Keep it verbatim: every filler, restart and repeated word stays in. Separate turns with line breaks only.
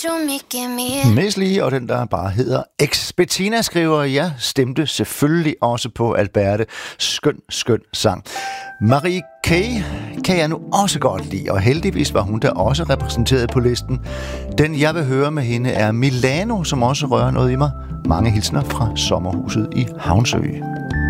Miss Li, og den der bare hedder X. Bettina skriver, jeg stemte selvfølgelig også på Alberte. Skøn, skøn sang. Marie K. kan jeg nu også godt lide, og heldigvis var hun der også repræsenteret på listen. Den jeg vil høre med hende er Milano, som også rører noget i mig. Mange hilsner fra sommerhuset i Havnsø.